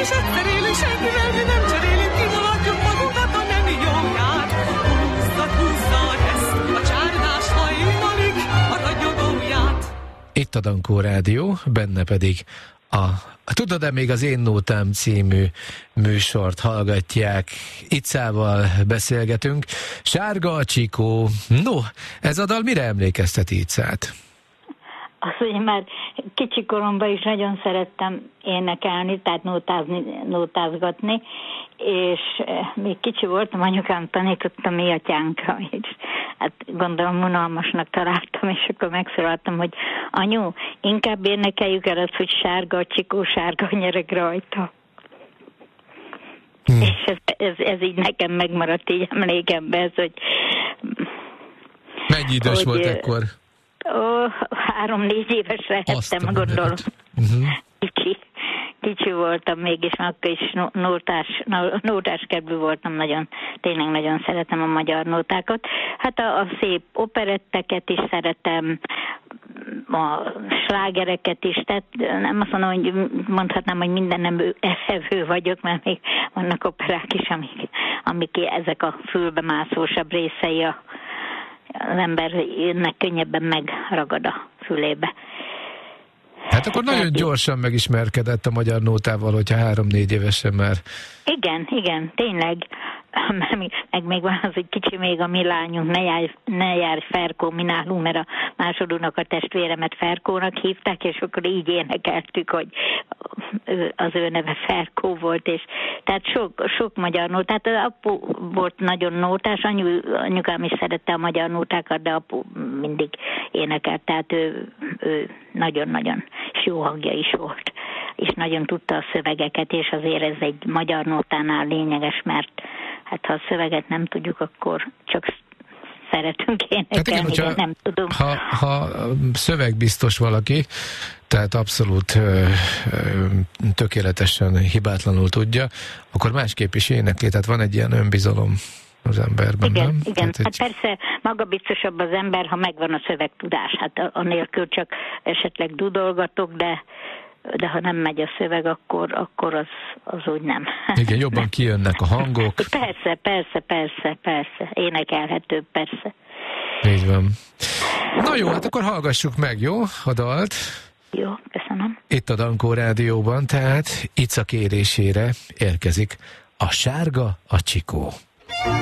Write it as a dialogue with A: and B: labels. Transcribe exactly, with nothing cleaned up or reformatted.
A: és egyszer élünk, senkivel mi nem cserélünk, kimulatjuk magunkat, ha nem jó jár. Húzzad, húzzad ezt, a csárnás hajnalig a ragyogóját.
B: Itt a Dankó Rádió, benne pedig a Tudod-e még az Én Nótám című műsort hallgatják. Icával beszélgetünk. Sárga a csikó. No, ez a dal mire emlékeztet Icát?
C: Azt, hogy már kicsi koromban is nagyon szerettem énekelni, tehát nótázni, nótázgatni, és még kicsi voltam, anyukám tanította mi atyánkra, és hát gondolom unalmasnak találtam, és akkor megszólaltam, hogy anyu, inkább énekeljük el azt, hogy sárga a csikó, sárga a nyereg rajta. Hmm. És ez, ez, ez így nekem megmaradt így emlékembe, ez, hogy...
B: Mennyi idős
C: hogy,
B: volt ekkor?
C: Ó, három-négy éves lehettem, gondolom. Uh-huh. Kicsi, kicsi voltam mégis, mert akkor is nótás, nótás kedvű voltam, nagyon, tényleg nagyon szeretem a magyar nótákat. Hát a, a szép operetteket is szeretem, a slágereket is, tehát nem azt mondom, hogy mondhatnám, hogy minden nem evő vagyok, mert még vannak operák is, amik, amik ezek a fülbe mászósabb részei a az embernek könnyebben megragad a fülébe.
B: Hát akkor nagyon gyorsan megismerkedett a magyar nótával, hogyha három-négy évesen már.
C: Igen, igen, tényleg. Meg még van az, hogy kicsi még a mi lányunk, ne járj, ne járj Ferkó, mi nálunk, mert a másodunak a testvéremet Ferkónak hívták, és akkor így énekeltük, hogy az ő neve Ferkó volt, és tehát sok, sok magyar nótát. Tehát apu volt nagyon nótás, anyu, anyukám is szerette a magyar nótákat, de apu mindig énekelt, tehát ő, ő nagyon-nagyon jó hangja is volt, és nagyon tudta a szövegeket, és azért ez egy magyar nótánál lényeges, mert hát ha a szöveget nem tudjuk, akkor csak szeretünk énekelni, hát igen, nem tudom.
B: Ha, ha szövegbiztos valaki, tehát abszolút ö, ö, tökéletesen hibátlanul tudja, akkor másképp is énekli, tehát van egy ilyen önbizalom az emberben,
C: igen,
B: nem?
C: Igen, hát
B: egy...
C: persze magabiztosabb az ember, ha megvan a szövegtudás, hát anélkül csak esetleg dudolgatok, de de ha nem megy a szöveg, akkor, akkor az, az úgy nem.
B: Igen, jobban kijönnek a hangok.
C: Persze, persze, persze, persze. Énekelhető, persze.
B: Így van. Na jó, hát akkor hallgassuk meg, jó? A dalt.
C: Jó, köszönöm.
B: Itt a Dankó Rádióban, tehát Ica kérésére érkezik a Sárga a csikó.